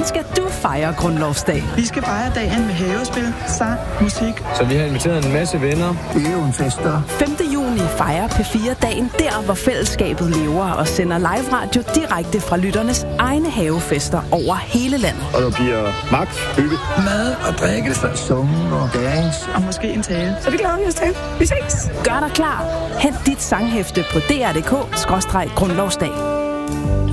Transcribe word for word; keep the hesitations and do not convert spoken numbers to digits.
skal du fejre grundlovsdag? Vi skal fejre dagen med havespil, sang, musik. Så vi har inviteret en masse venner. Evenfester. femte juni fejrer P fire dagen der, hvor fællesskabet lever og sender live radio direkte fra lytternes egne havefester over hele landet. Og der bliver magt, hygge, mad og drikkelse, sunge og dance. Og måske en tale. Så det glæder vi os til. Vi ses. Gør dig klar. Hent dit sanghæfte på d r punktum d k skråstreg grundlovsdag.